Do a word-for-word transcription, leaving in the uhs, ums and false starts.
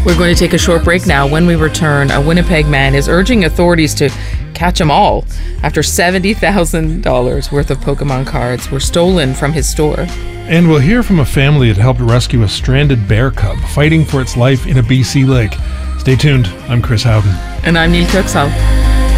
We're going to take a short break now. When we return, a Winnipeg man is urging authorities to catch them all after seventy thousand dollars worth of Pokemon cards were stolen from his store. And we'll hear from a family that helped rescue a stranded bear cub fighting for its life in a B C lake. Stay tuned. I'm Chris Howden. And I'm Neil Kirksall.